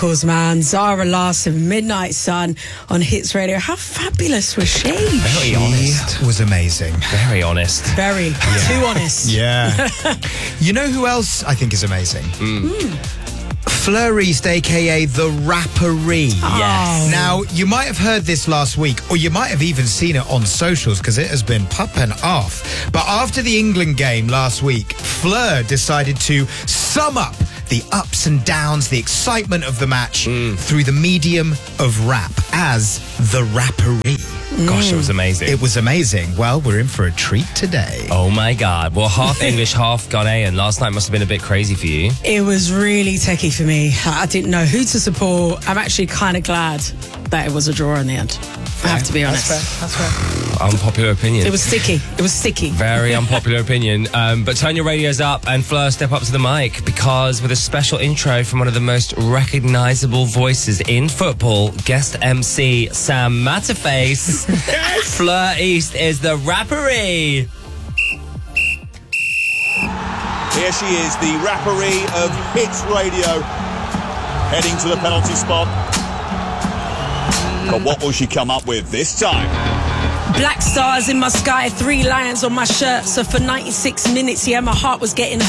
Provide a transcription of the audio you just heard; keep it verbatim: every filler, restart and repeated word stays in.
Man, Zara Larsson, Midnight Sun on Hits Radio. How fabulous was she? Very honest. She was amazing. Very honest. Very. Yeah. Too honest. Yeah. You know who else I think is amazing? Mm. Mm. Fleur East, a k a. The Rapparee. Oh. Yes. Now, you might have heard this last week, or you might have even seen it on socials, because it has been popping off. But after the England game last week, Fleur decided to sum up the ups and downs, the excitement of the match mm. through the medium of rap as The Rapparee. Mm. Gosh, it was amazing. It was amazing. Well, we're in for a treat today. Oh my God. Well, half English, half Ghanaian. Last night must have been a bit crazy for you. It was really techie for me. I didn't know who to support. I'm actually kind of glad that it was a draw in the end. I have to be honest. That's fair. That's fair. Unpopular opinion. It was sticky. It was sticky. Very unpopular opinion. Um, but turn your radios up and Fleur, step up to the mic, because with a special intro from one of the most recognisable voices in football, guest M C Sam Matterface, yes. Fleur East is the Rapparee. Here she is, the Rapparee of Hits Radio, heading to the penalty spot. But what will she come up with this time? Black stars in my sky, three lions on my shirt. So for ninety-six minutes, yeah, my heart was getting hurt.